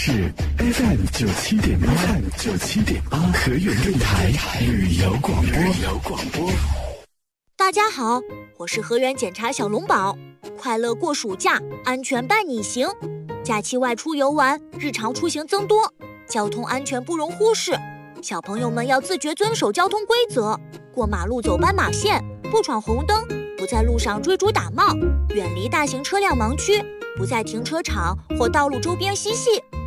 是 FM97.8，河源电台旅游广播。 大家好，我是河源检察小龙宝，快乐过暑假，安全伴你行。假期外出游玩，日常出行增多，交通安全不容忽视。小朋友们要自觉遵守交通规则，过马路走斑马线，不闯红灯，不在路上追逐打闹，远离大型车辆盲区，不在停车场或道路周边嬉戏。